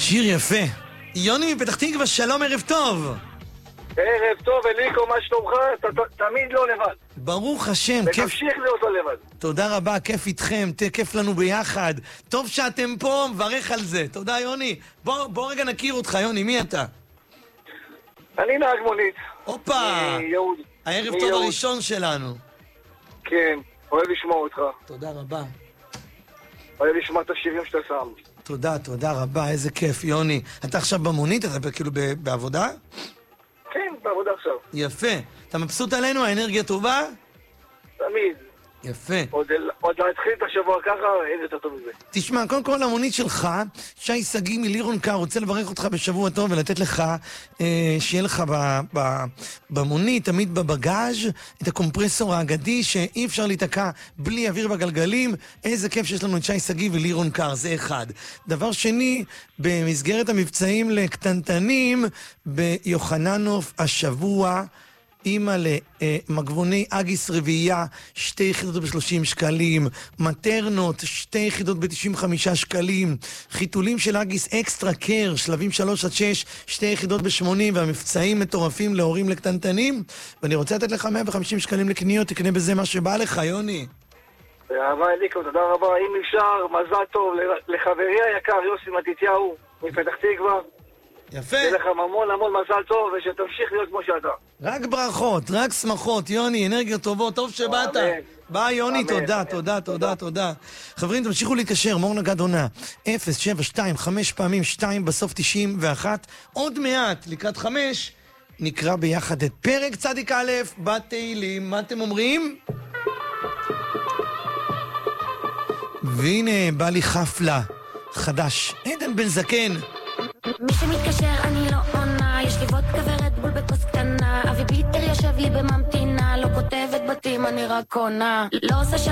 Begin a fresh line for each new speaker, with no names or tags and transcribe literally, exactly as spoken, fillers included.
שיר יפה. יוני מפתח תקווה, שלום, ערב טוב.
ערב טוב, אליקו, מה שלומך? אתה תמיד לא לבד.
ברוך השם, כיף.
ותמשיך להיות לא לבד.
תודה רבה, כיף איתכם, כיף לנו ביחד. טוב שאתם פה, מברך על זה. תודה, יוני. בוא, בוא רגע נכיר אותך, יוני, מי אתה?
אני נהג מונית.
הופה!
מיהוד.
הערב טוב הראשון שלנו.
כן, אוהב לשמוע אותך.
תודה רבה.
אוהב לשמוע את השירים שאתה שם.
תודה, תודה רבה, איזה כיף, יוני. אתה עכשיו במונית? אתה כאילו בעבודה?
כן, בעבודה עכשיו.
יפה. אתה מבסוט עלינו? האנרגיה טובה?
תמיד.
יפה.
עוד, עוד להתחיל את השבוע ככה, אין יותר טוב מזה.
תשמע, קודם כל המונית שלך, שי שגיא מלירון קאר, רוצה לברך אותך בשבוע טוב ולתת לך, אה, שיהיה לך ב, ב, במונית, תמיד בבגאז' את הקומפרסור האגדי, שאי אפשר להתקע בלי אוויר בגלגלים. איזה כיף שיש לנו את שי שגיא ולירון קאר, זה אחד. דבר שני, במסגרת המבצעים לקטנטנים, ביוחננוף השבוע, אימא למגבוני אגיס רביעייה, שתי יחידות ב-שלושים שקלים, מטרנות, שתי יחידות ב-תשעים וחמישה שקלים, חיתולים של אגיס אקסטרה קר, שלבים שלוש עד שש, שתי יחידות ב-שמונים, והמבצעים מטורפים להורים לקטנטנים. ואני רוצה לתת לך מאה וחמישים שקלים לקניות, תקנה בזה מה שבא לך, יוני.
אהבה אליקו, תודה רבה. אם אפשר, מזל טוב לחברי היקר יוסי מתתיהו מפתח תקווה.
יפה.
תהיה לך המון המון מזל טוב, ושתמשיך להיות כמו שאתה.
רק ברכות, רק שמחות, יוני, אנרגיות טובות, טוב שבאת. ביי יוני, תודה, תודה, תודה, תודה. חברים, תמשיכו להתקשר, מור נגד עונה, אפס שבע שתיים חמש פעמים שתיים בסוף תשעים ואחת. עוד מעט, לקראת חמש, נקרא ביחד את פרק צדיק א' בתהילים. מה אתם אומרים? והנה, בא לי חפלה חדש, עדן בן זקן.
מי שמתקשר אני לא עונה, יש לי וודקה ורדבול בכוס קטנה, אבי ביטר יושב לי בממתינה, לא כותבת בתים אני רק עונה, לא עושה